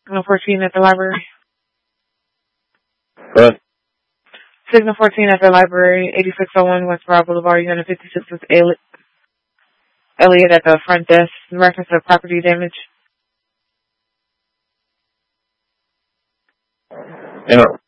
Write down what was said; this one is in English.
Signal 14 at the library. What? Signal 14 at the library, 8601 West Broad Boulevard, Unit 56 with Elliot at the front desk in reference to property damage.